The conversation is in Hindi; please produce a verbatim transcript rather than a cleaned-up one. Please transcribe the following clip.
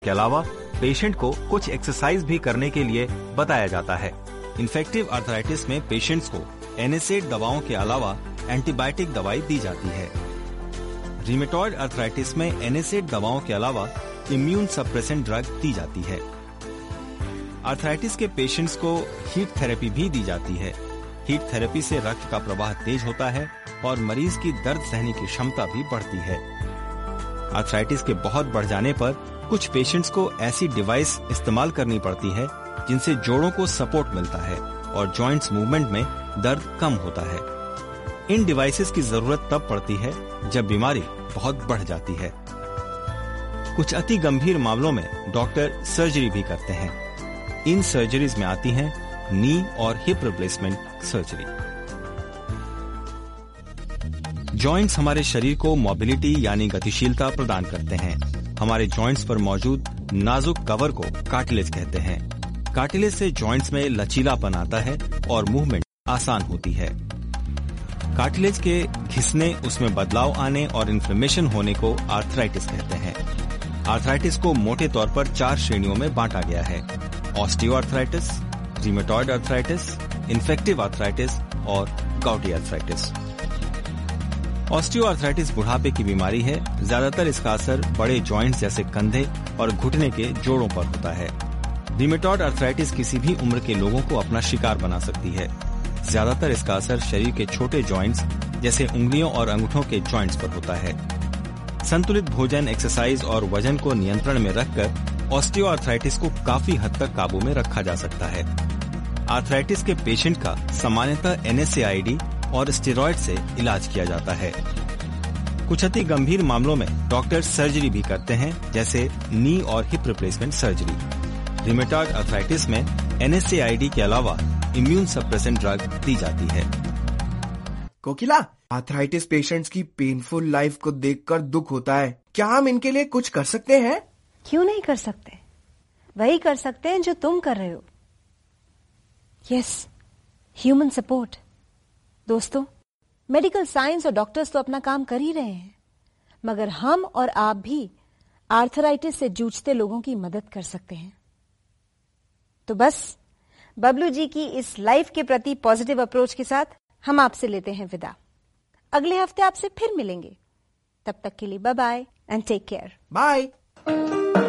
के अलावा पेशेंट को कुछ एक्सरसाइज भी करने के लिए बताया जाता है। इन्फेक्टिव आर्थराइटिस में पेशेंट्स को एनएसएड दवाओं के अलावा एंटीबायोटिक दवाई दी जाती है। रीमेटॉइड आर्थराइटिस में एनएसएड दवाओं के अलावा इम्यून सप्रेसेंट ड्रग दी जाती है। आर्थराइटिस के पेशेंट्स को हीट थेरेपी भी दी जाती है। हीट थेरेपी से रक्त का प्रवाह तेज होता है और मरीज की दर्द सहने की क्षमता भी बढ़ती है। आर्थराइटिस के बहुत बढ़ जाने पर कुछ पेशेंट्स को ऐसी डिवाइस इस्तेमाल करनी पड़ती है जिनसे जोड़ों को सपोर्ट मिलता है और जॉइंट्स मूवमेंट में दर्द कम होता है। इन डिवाइसेस की जरूरत तब पड़ती है जब बीमारी बहुत बढ़ जाती है। कुछ अति गंभीर मामलों में डॉक्टर सर्जरी भी करते हैं। इन सर्जरीज में आती हैं नी और हिप रिप्लेसमेंट सर्जरी। जॉइंट्स हमारे शरीर को मोबिलिटी यानी गतिशीलता प्रदान करते हैं। हमारे जॉइंट्स पर मौजूद नाजुक कवर को कार्टिलेज कहते हैं। कार्टिलेज से जॉइंट्स में लचीलापन आता है और मूवमेंट आसान होती है। कार्टिलेज के घिसने, उसमें बदलाव आने और इन्फ्लेमेशन होने को आर्थराइटिस कहते हैं। आर्थराइटिस को मोटे तौर पर चार श्रेणियों में बांटा गया है: ऑस्टियोआर्थराइटिस, रीमेटॉइड आर्थराइटिस, इन्फेक्टिव आर्थराइटिस और गाउटी आर्थराइटिस। ऑस्टियोआर्थराइटिस बुढ़ापे की बीमारी है। ज्यादातर इसका असर बड़े जॉइंट्स जैसे कंधे और घुटने के जोड़ों पर होता है। रीमेटॉइड आर्थराइटिस किसी भी उम्र के लोगों को अपना शिकार बना सकती है। ज्यादातर इसका असर शरीर के छोटे जॉइंट्स जैसे उंगलियों और अंगूठों के जॉइंट्स पर होता है। संतुलित भोजन, एक्सरसाइज और वजन को नियंत्रण में रखकर ऑस्टियोआर्थराइटिस को काफी हद तक काबू में रखा जा सकता है। आर्थराइटिस के पेशेंट का सामान्यतः एनएसएआईडी और स्टेरॉइड से इलाज किया जाता है। कुछ अति गंभीर मामलों में डॉक्टर सर्जरी भी करते हैं, जैसे नी और hip replacement surgery. Rheumatoid arthritis में एनएसएआईडी के अलावा इम्यून सप्रेसेंट ड्रग दी जाती है। कोकिला, आर्थराइटिस पेशेंट्स की पेनफुल लाइफ को देखकर दुख होता है। क्या हम इनके लिए कुछ कर सकते हैं? क्यों नहीं कर सकते? वही कर सकते हैं जो तुम कर रहे हो। Yes, human support. दोस्तों, मेडिकल साइंस और डॉक्टर्स तो अपना काम कर ही रहे हैं, मगर हम और आप भी आर्थराइटिस से जूझते लोगों की मदद कर सकते हैं। तो बस बबलू जी की इस लाइफ के प्रति पॉजिटिव अप्रोच के साथ हम आपसे लेते हैं विदा। अगले हफ्ते आपसे फिर मिलेंगे। तब तक के लिए bye bye and take care. Bye.